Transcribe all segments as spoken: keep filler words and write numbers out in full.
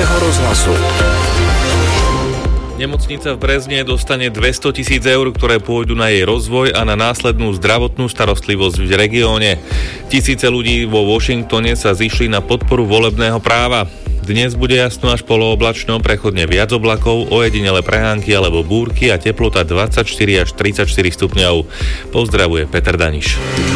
Slobodného rozhlasu. Nemocnica v Brezne dostane dvesto tisíc eur, ktoré pôjdu na jej rozvoj a na následnú zdravotnú starostlivosť v regióne. Tisíce ľudí vo Washingtone sa zišli na podporu volebného práva. Dnes bude jasno až polooblačno, prechodne viac oblakov, ojedinele prehánky alebo búrky a teplota dvadsaťštyri až tridsaťštyri stupňov. Pozdravuje Peter Daniš.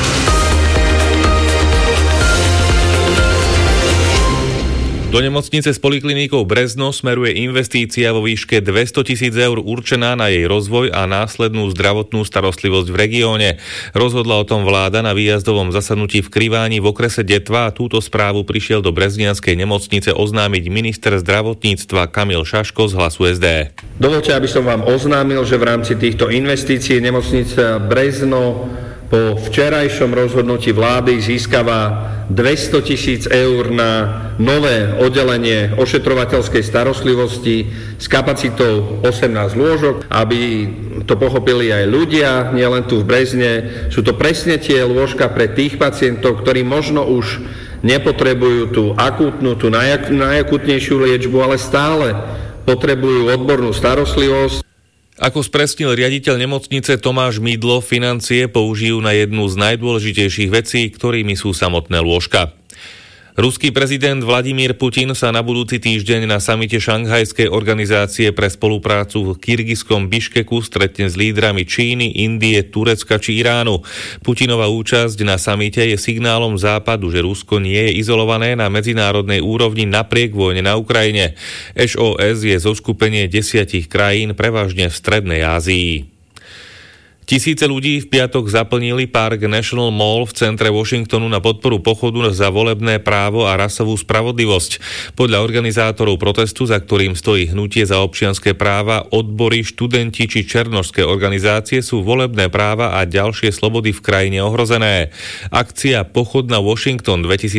Do nemocnice s poliklinikou Brezno smeruje investícia vo výške dvesto tisíc eur určená na jej rozvoj a následnú zdravotnú starostlivosť v regióne. Rozhodla o tom vláda na výjazdovom zasadnutí v Kriváni v okrese Detva a túto správu prišiel do breznianskej nemocnice oznámiť minister zdravotníctva Kamil Šaško z Hlasu es dé. Dovoľte, aby som vám oznámil, že v rámci týchto investícií nemocnica Brezno po včerajšom rozhodnutí vlády získava dvesto tisíc eur na nové oddelenie ošetrovateľskej starostlivosti s kapacitou osemnásť lôžok. Aby to pochopili aj ľudia, nielen tu v Brezne, sú to presne tie lôžka pre tých pacientov, ktorí možno už nepotrebujú tú akútnu, tú najakú, najakútnejšiu liečbu, ale stále potrebujú odbornú starostlivosť. Ako spresnil riaditeľ nemocnice Tomáš Mydlo, financie použijú na jednu z najdôležitejších vecí, ktorými sú samotné lôžka. Ruský prezident Vladimír Putin sa na budúci týždeň na samite Šanghajskej organizácie pre spoluprácu v Kyrgyzskom Biškeku stretne s lídrami Číny, Indie, Turecka či Iránu. Putinova účasť na samite je signálom Západu, že Rusko nie je izolované na medzinárodnej úrovni napriek vojne na Ukrajine. es ó es je zoskupenie desiatich krajín, prevažne v Strednej Ázii. Tisíce ľudí v piatok zaplnili Park National Mall v centre Washingtonu na podporu pochodu za volebné právo a rasovú spravodlivosť. Podľa organizátorov protestu, za ktorým stojí hnutie za občianske práva, odbory, študenti či černošské organizácie, sú volebné práva a ďalšie slobody v krajine ohrozené. Akcia Pochod na Washington